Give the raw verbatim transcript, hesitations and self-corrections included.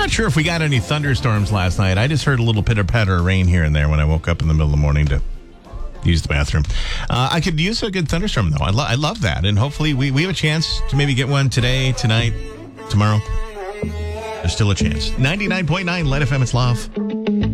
not sure if we got any thunderstorms last night. I just heard a little pitter-patter of rain here and there when I woke up in the middle of the morning to use the bathroom. Uh, I could use a good thunderstorm, though. I, lo- I love that. And hopefully we, we have a chance to maybe get one today, tonight, tomorrow. There's still a chance. ninety-nine point nine Light F M, it's love.